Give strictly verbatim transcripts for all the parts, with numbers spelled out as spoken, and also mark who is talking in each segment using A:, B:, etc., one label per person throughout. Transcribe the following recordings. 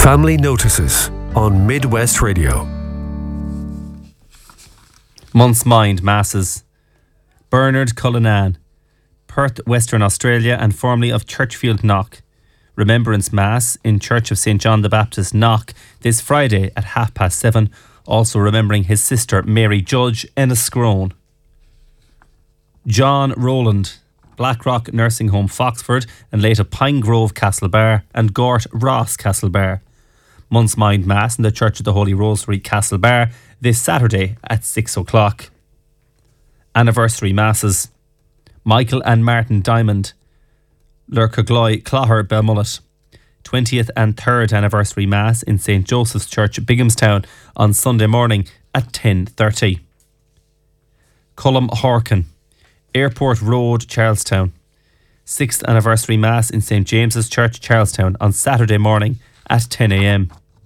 A: Family Notices on Midwest Radio.
B: Month's Mind Masses. Bernard Cullinan, Perth, Western Australia, and formerly of Churchfield Knock. Remembrance Mass in Church of Saint John the Baptist, Knock, this Friday at half past seven, also remembering his sister Mary Judge, Enniscrone. John Rowland, Blackrock Nursing Home, Foxford, and later Pine Grove, Castlebar, and Gort Ross, Castlebar. Month's Mind Mass in the Church of the Holy Rosary, Castlebar, this Saturday at six o'clock. Anniversary Masses. Michael and Martin Diamond, Lurkagloy, Clogher, Belmullet. twentieth and third Anniversary Mass in Saint Joseph's Church, Bighamstown, on Sunday morning at ten thirty. Cullum Horkin, Airport Road, Charlestown. sixth Anniversary Mass in Saint James's Church, Charlestown, on Saturday morning at ten a.m.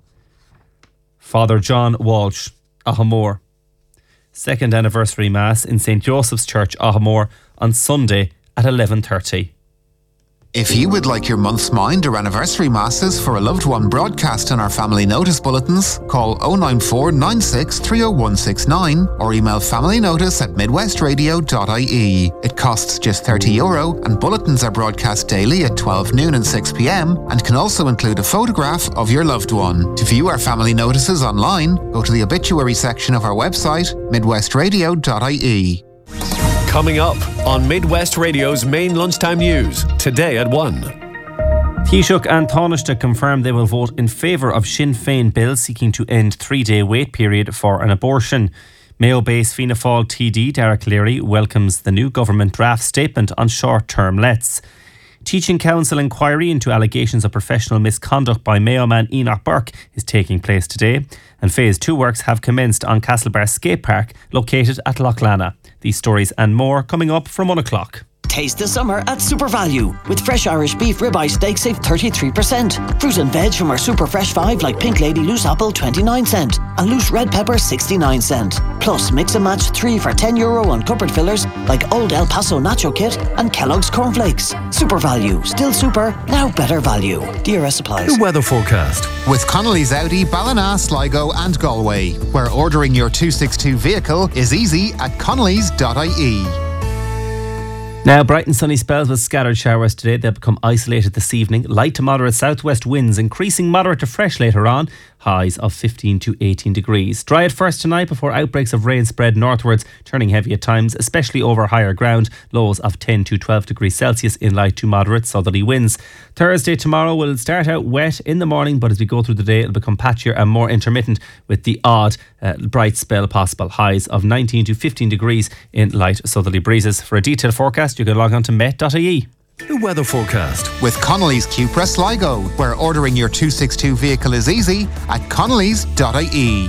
B: Father John Walsh, Ahamore. second Anniversary Mass in Saint Joseph's Church, Ahamore, on Sunday at eleven thirty.
C: If you would like your month's mind or anniversary masses for a loved one broadcast in our family notice bulletins, call oh nine four nine six three oh one six nine or email familynotice at midwestradio dot I E. It costs just thirty euro and bulletins are broadcast daily at twelve noon and six p.m. and can also include a photograph of your loved one. To view our family notices online, go to the obituary section of our website, midwestradio dot I E.
A: Coming up on Midwest Radio's main lunchtime news, today at one.
B: Taoiseach and Taoiseach confirm they will vote in favour of Sinn Féin bill seeking to end three-day wait period for an abortion. Mayo-based Fianna Fáil T D Derek Leary welcomes the new government draft statement on short-term lets. Teaching Council inquiry into allegations of professional misconduct by Mayo man Enoch Burke is taking place today, and Phase two works have commenced on Castlebar Skate Park, located at Loughlana. These stories and more coming up from one o'clock.
D: Taste the summer at Super Value. With fresh Irish beef ribeye steak, save thirty-three percent. Fruit and veg from our Super Fresh five like Pink Lady loose apple, twenty-nine cent. And loose red pepper, sixty-nine cent. Plus, mix and match three for ten euro on cupboard fillers like Old El Paso Nacho Kit and Kellogg's Cornflakes. Super Value. Still super, now better value. D R S applies.
A: The weather forecast.
C: With Connolly's Audi, Ballina, Sligo and Galway, where ordering your two sixty-two vehicle is easy at connellys dot I E.
B: Now, bright and sunny spells with scattered showers today. They'll become isolated this evening. Light to moderate southwest winds, increasing moderate to fresh later on. Highs of fifteen to eighteen degrees. Dry at first tonight before outbreaks of rain spread northwards, turning heavy at times, especially over higher ground. Lows of ten to twelve degrees Celsius in light to moderate southerly winds. Thursday tomorrow will start out wet in the morning, but as we go through the day, it'll become patchier and more intermittent with the odd uh, bright spell possible. Highs of nineteen to fifteen degrees in light southerly breezes. For a detailed forecast, you can log on to met dot I E.
A: The weather forecast.
C: With Connolly's Cupra Sligo, where ordering your two sixty-two vehicle is easy at connellys dot I E.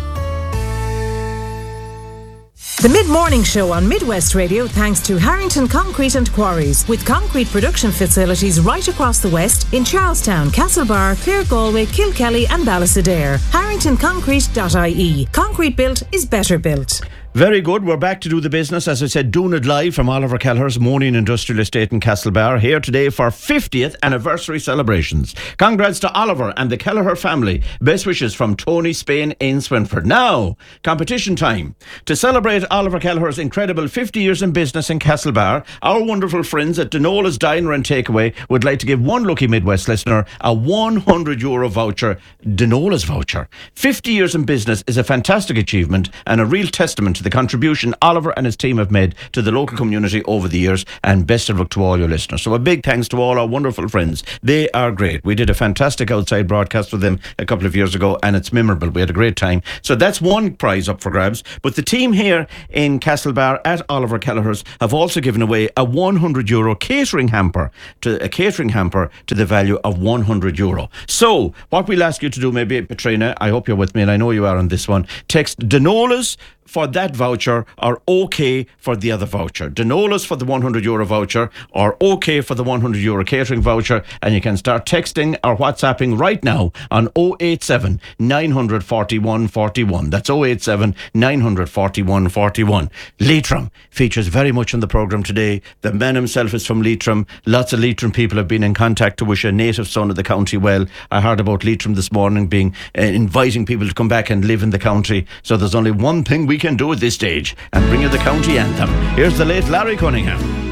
E: The Mid-Morning Show on Midwest Radio thanks to Harrington Concrete and Quarries, with concrete production facilities right across the west in Charlestown, Castlebar, Clare, Galway, Kilkelly and Ballysadare. harrington concrete dot I E. Concrete built is better built.
F: Very good. We're back to do the business. As I said, doing it live from Oliver Kelleher's Monian Industrial Estate in Castlebar, here today for fiftieth anniversary celebrations. Congrats to Oliver and the Kelleher family. Best wishes from Tony Spain in Swinford. Now, competition time. To celebrate Oliver Kelleher's incredible fifty years in business in Castlebar, our wonderful friends at Denola's Diner and Takeaway would like to give one lucky Midwest listener a one hundred euro voucher, Denola's voucher. fifty years in business is a fantastic achievement and a real testament to the contribution Oliver and his team have made to the local community over the years, and best of luck to all your listeners. So a big thanks to all our wonderful friends. They are great. We did a fantastic outside broadcast with them a couple of years ago and it's memorable. We had a great time. So that's one prize up for grabs. But the team here in Castlebar at Oliver Kelleher's have also given away a one hundred euro catering hamper to a catering hamper to the value of one hundred euro. So what we'll ask you to do, maybe Petrina, I hope you're with me and I know you are on this one, text Denola's for that voucher or OK for the other voucher. Danolas for the one hundred euro voucher or OK for the one hundred euro catering voucher. And you can start texting or WhatsApping right now on oh eight seven, nine four one, four one. That's oh eight seven, nine four one, four one. Leitrim features very much in the programme today. The man himself is from Leitrim. Lots of Leitrim people have been in contact to wish a native son of the county well. I heard about Leitrim this morning being uh, inviting people to come back and live in the county. So there's only one thing we can do at this stage and bring you the county anthem. Here's the late Larry Cunningham.